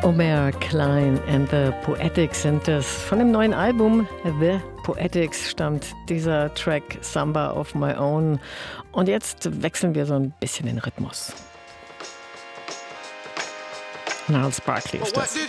Omer Klein and the Poetics sind das. Von dem neuen Album The Poetics stammt dieser Track Samba of My Own. Und jetzt wechseln wir so ein bisschen den Rhythmus. Gnarls Barkley ist das.